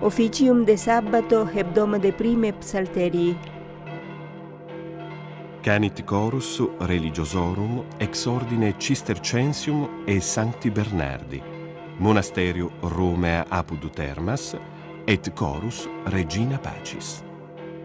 Officium de sabbato hebdomade prime psalterii. Canit chorus religiosorum ex ordine Cistercensium e Sancti Bernardi, monasterio Romea apud Termas, et chorus Regina Pacis.